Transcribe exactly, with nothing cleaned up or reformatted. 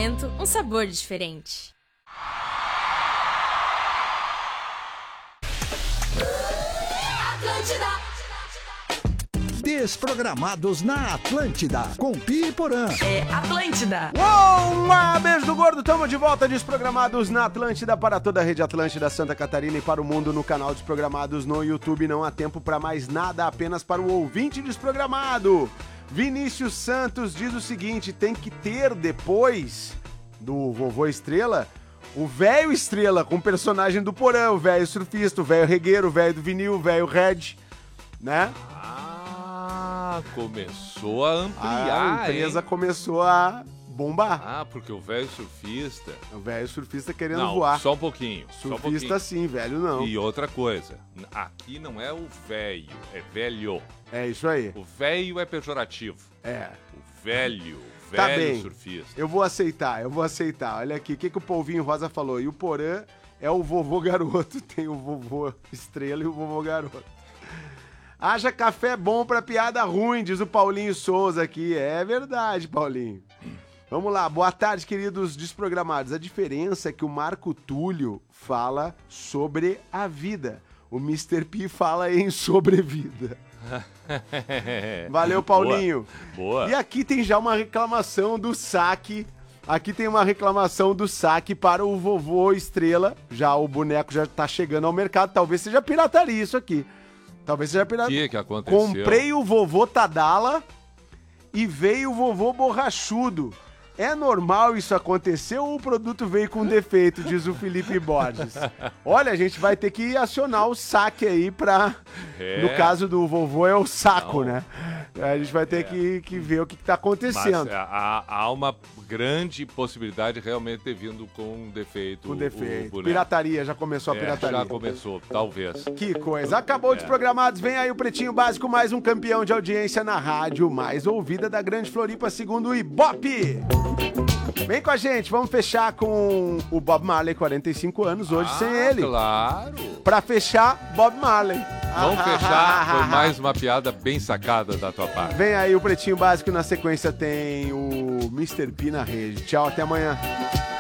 momento, um sabor diferente. Desprogramados na Atlântida, com Pi e Porã. É Atlântida. Uou, uma beijo do gordo, tamo de volta, Desprogramados na Atlântida, para toda a rede Atlântida Santa Catarina e para o mundo no canal Desprogramados no YouTube. Não há tempo para mais nada, apenas para o ouvinte desprogramado. Vinícius Santos diz o seguinte, tem que ter depois do Vovô Estrela, o velho Estrela com o personagem do Porã, o velho surfista, o velho regueiro, o velho do vinil, o velho Red, né? Ah, começou a ampliar, A empresa hein? começou a bombar. Ah, porque o velho surfista... O velho surfista querendo Não, voar. só um pouquinho. só um Surfista pouquinho. sim, velho não. E outra coisa, aqui não é o velho, é velho. É isso aí. O velho é pejorativo. É. O velho, velho Tá bem. surfista. Eu vou aceitar, eu vou aceitar. Olha aqui, o que, que o Polvinho Rosa falou? E o Porã é o vovô garoto. Tem o vovô Estrela e o vovô garoto. Haja café bom pra piada ruim, diz o Paulinho Souza aqui. É verdade, Paulinho. Vamos lá, boa tarde, queridos desprogramados. A diferença é que o Marco Túlio fala sobre a vida. O mister P fala em sobrevida. Valeu, Paulinho. Boa. Boa. E aqui tem já uma reclamação do saque. Aqui tem uma reclamação do saque para o vovô Estrela. Já o boneco já tá chegando ao mercado. Talvez seja pirataria isso aqui. Talvez seja O pirataria. que que aconteceu? Comprei o vovô Tadala e veio o vovô borrachudo. É normal isso acontecer ou o produto veio com defeito, diz o Felipe Borges. Olha, a gente vai ter que acionar o saque aí pra... É. No caso do vovô é o saco, Não. né? A gente vai ter É. que, que ver o que, que tá Mas acontecendo. é, há, há uma grande possibilidade de realmente ter vindo com um defeito. Com o- defeito. o boneco. Pirataria, já começou a É, pirataria. já começou, talvez. Que coisa. Acabou de programados. Vem aí o Pretinho Básico, mais um campeão de audiência na rádio mais ouvida da Grande Floripa, segundo o Ibope. Vem com a gente, vamos fechar com o Bob Marley, quarenta e cinco anos, hoje Ah, sem ele. Claro. Pra fechar, Bob Marley. Vamos fechar. Foi mais uma piada bem sacada da tua parte. Vem aí o Pretinho Básico, na sequência tem o mister P na rede. Tchau, até amanhã.